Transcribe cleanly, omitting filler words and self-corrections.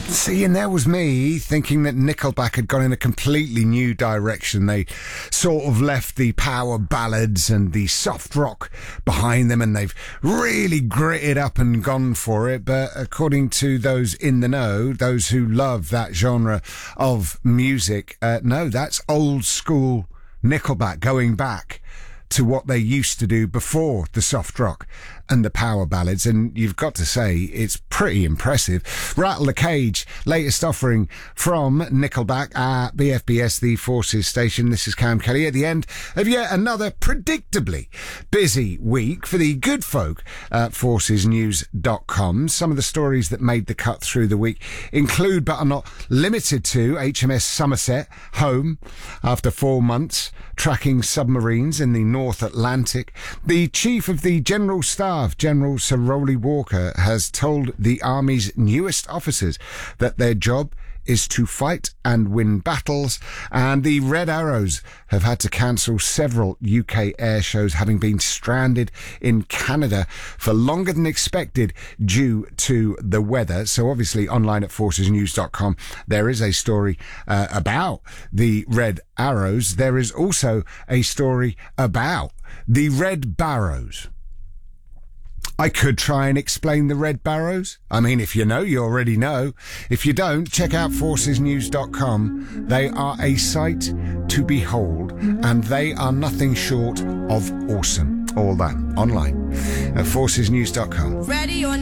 See, and there was me thinking that Nickelback had gone in a completely new direction. They sort of left the power ballads and the soft rock behind them, and they've really gritted up and gone for it. But according to those in the know, those who love that genre of music, no, that's old school Nickelback, going back to what they used to do before the soft rock and the power ballads, and you've got to say it's pretty impressive. Rattle the Cage, latest offering from Nickelback at BFBS, the Forces station. This is Cam Kelly at the end of yet another predictably busy week for the good folk at forcesnews.com. Some of the stories that made the cut through the week include, but are not limited to, HMS Somerset home after 4 months tracking submarines in the North Atlantic. The Chief of the General Staff, General Sir Rowley Walker, has told the Army's newest officers that their job is to fight and win battles, and the Red Arrows have had to cancel several UK air shows, having been stranded in Canada for longer than expected due to the weather. So obviously online at forcesnews.com there is a story about the Red Arrows. There is also a story about the Red Barrows. I could try and explain the Red Barrows. I mean, if you know, you already know. If you don't, check out forcesnews.com. They are a sight to behold, and they are nothing short of awesome. All that online at forcesnews.com. Ready or